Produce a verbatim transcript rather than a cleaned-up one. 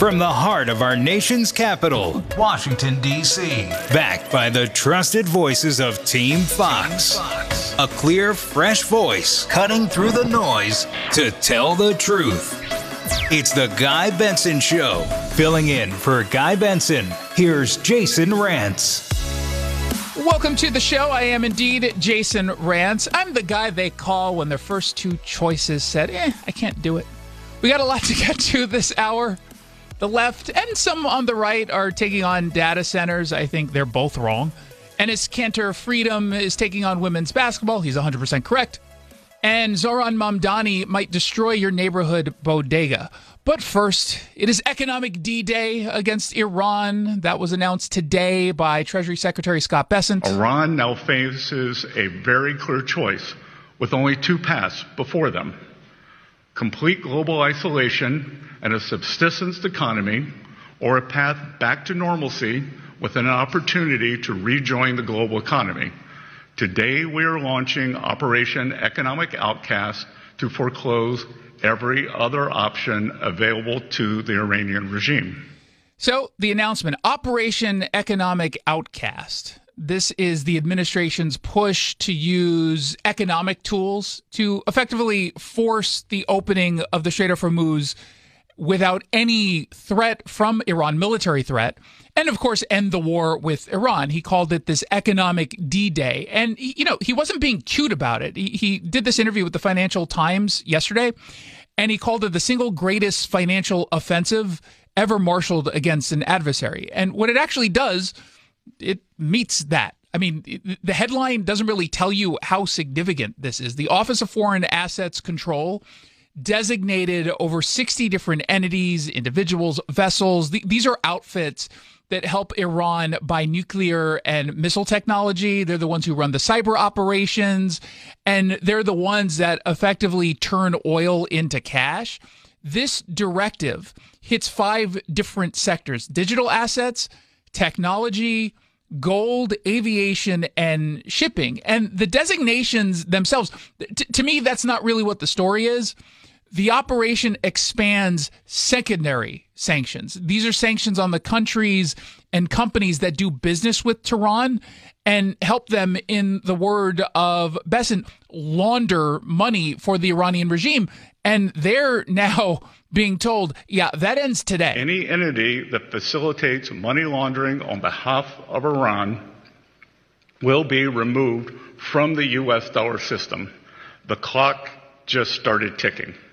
From the heart of our nation's capital, Washington, D C, backed by the trusted voices of Team Fox. A clear, fresh voice cutting through the noise to tell the truth. It's the Guy Benson Show. Filling in for Guy Benson, here's Jason Rantz. Welcome to the show. I am indeed Jason Rantz. I'm the guy they call when their first two choices said, eh, I can't do it. We got a lot to get to this hour. The left and some on the right are taking on data centers. I think they're both wrong. Enes Kanter Freedom is taking on women's basketball. He's one hundred percent correct. And Zohran Mamdani might destroy your neighborhood bodega. But first, it is Economic D-Day against Iran. That was announced today by Treasury Secretary Scott Bessent. Iran now faces a very clear choice with only two paths before them: complete global isolation and a subsistence economy, or a path back to normalcy with an opportunity to rejoin the global economy. Today, we are launching Operation Economic Outcast to foreclose every other option available to the Iranian regime. So the announcement, Operation Economic Outcast. This is the administration's push to use economic tools to effectively force the opening of the Strait of Hormuz without any threat from Iran, military threat, and of course end the war with Iran. He called it this economic D-Day. And, you know, he wasn't being cute about it. He, he did this interview with the Financial Times yesterday, and he called it the single greatest financial offensive ever marshaled against an adversary. And what it actually does, it meets that. I mean, the headline doesn't really tell you how significant this is. The Office of Foreign Assets Control designated over sixty different entities, individuals, vessels. These are outfits that help Iran buy nuclear and missile technology. They're the ones who run the cyber operations, and they're the ones that effectively turn oil into cash. This directive hits five different sectors: digital assets, technology, gold, aviation, and shipping. And the designations themselves, t- to me, that's not really what the story is. The operation expands secondary sanctions. These are sanctions on the countries and companies that do business with Tehran and help them, in the word of Bessent, launder money for the Iranian regime. And they're now being told, yeah, that ends today. Any entity that facilitates money laundering on behalf of Iran will be removed from the U S dollar system. The clock just started ticking.